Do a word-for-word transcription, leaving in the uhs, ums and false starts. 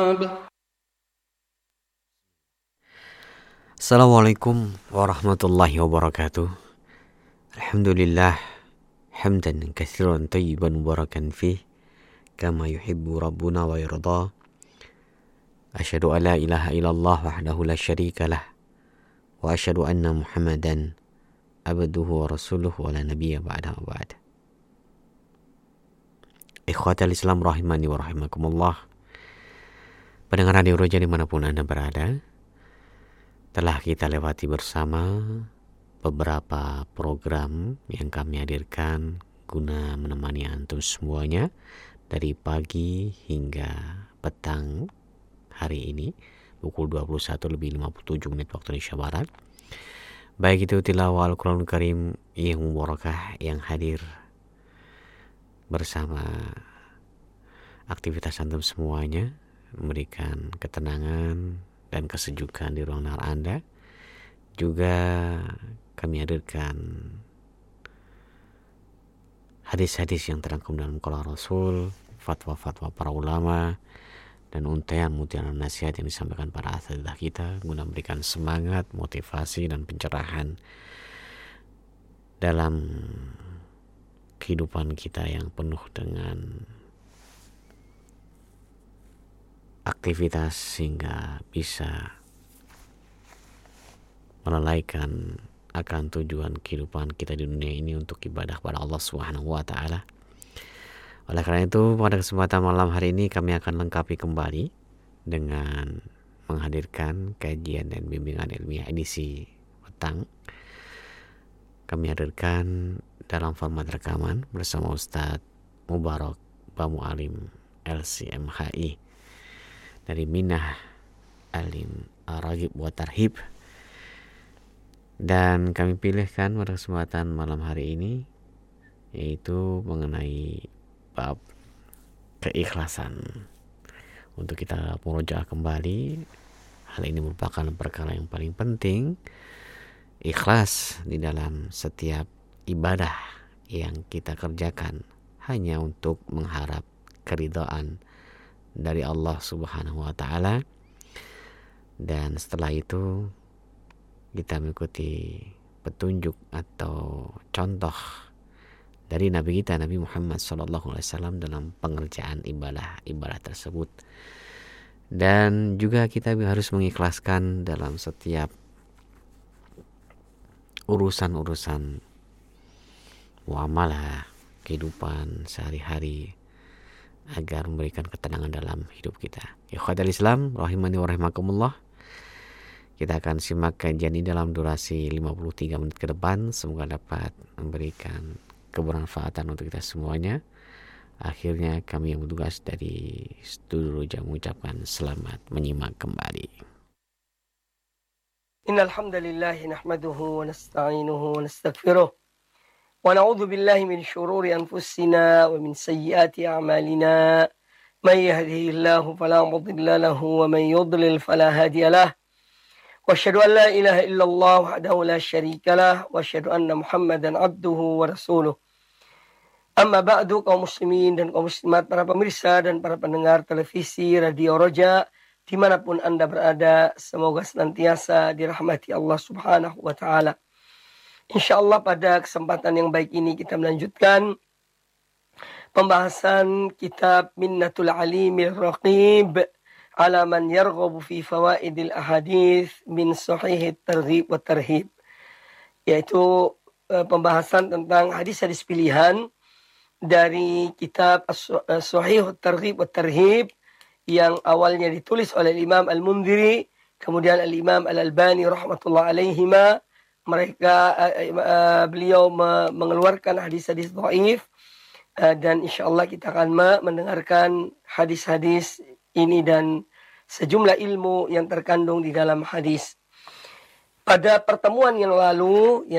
Assalamualaikum warahmatullahi wabarakatuh. Alhamdulillah hamdan katsiran tayyiban mubarakan fih kama yuhibbu rabbuna wa yarda. Asyhadu an la ilaha illallah wahdahu la syarika lah wa asyhadu anna Muhammadan abduhu wa rasuluhu wa la nabiyya ba'da ba'd. Ikhwatal Islam rahimani wa rahimakumullah. Pendengar Radio Roja dimanapun Anda berada, telah kita lewati bersama beberapa program yang kami hadirkan guna menemani antum semuanya dari pagi hingga petang hari ini pukul dua puluh satu lebih lima puluh tujuh menit waktu Indonesia Barat. Baik itu tilawah Al-Quranul Karim yang mubarakah yang hadir bersama aktivitas antum semuanya, memberikan ketenangan dan kesejukan di ruang dengar Anda. Juga kami hadirkan hadis-hadis yang terangkum dalam Qala Rasul, fatwa-fatwa para ulama, dan untayan-mutiara nasihat yang disampaikan para asatidzah kita guna memberikan semangat, motivasi, dan pencerahan dalam kehidupan kita yang penuh dengan aktivitas sehingga bisa melalaikan akan tujuan kehidupan kita di dunia ini untuk ibadah kepada Allah Subhanahu wa taala. Oleh karena itu, pada kesempatan malam hari ini kami akan lengkapi kembali dengan menghadirkan kajian dan bimbingan ilmiah edisi petang. Kami hadirkan dalam format rekaman bersama Ustadz Mubarak Bamu Alim L C M H I dari Minah Alim Ar-Raghib wa Tarhib. Dan kami pilihkan pada kesempatan malam hari ini yaitu mengenai bab keikhlasan. Untuk kita murojaah kembali, hal ini merupakan perkara yang paling penting, ikhlas di dalam setiap ibadah yang kita kerjakan hanya untuk mengharap keridhaan dari Allah Subhanahu wa taala. Dan setelah itu kita mengikuti petunjuk atau contoh dari Nabi kita Nabi Muhammad sallallahu alaihi wasallam dalam pengerjaan ibadah-ibadah tersebut. Dan juga kita harus mengikhlaskan dalam setiap urusan-urusan muamalah kehidupan sehari-hari agar memberikan ketenangan dalam hidup kita. Ikhwatal Islam rahimani wa rahimakumullah. Kita akan simak kajian ini dalam durasi lima puluh tiga menit ke depan. Semoga dapat memberikan kebermanfaatan untuk kita semuanya. Akhirnya kami yang bertugas dari Studio Roja mengucapkan selamat menyimak kembali. Innal hamdalillah nahmaduhu wa nasta'inuhu wa nastaghfiruh wa na'udzu billahi min shururi anfusina wa min sayyiati a'malina. May yahdihillahu fala mudilla lahu wa may yudlil fala hadiya lahu. Wa asyhadu an la ilaha illallah wahdahu la syarika lah wa asyhadu anna Muhammadan abduhu wa rasuluh. Amma ba'du, kaum muslimin dan kaum muslimat, para pemirsa dan para pendengar televisi Radio Roja dimanapun Anda berada, semoga senantiasa dirahmati Allah Subhanahu wa taala. Insyaallah pada kesempatan yang baik ini kita melanjutkan pembahasan kitab Minnatul Alimir Raqib ala man yarghabu fi fawaidil ahadits min sahih at-targhib wa tarhib, yaitu uh, pembahasan tentang hadis-hadis pilihan dari kitab Sahih at-Targhib wa Tarhib yang awalnya ditulis oleh Imam Al-Mundhiri, kemudian Al-Imam Al-Albani rahmatullah alaihima. Mereka uh, uh, beliau me- mengeluarkan hadis-hadis dhaif, uh, dan insyaallah kita akan mendengarkan hadis-hadis ini dan sejumlah ilmu yang terkandung di dalam hadis. Pada pertemuan yang lalu